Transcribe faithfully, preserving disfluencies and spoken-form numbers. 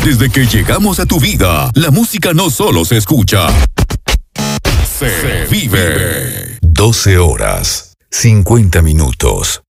Desde que llegamos a tu vida, la música no solo se escucha, se vive. doce horas, cincuenta minutos.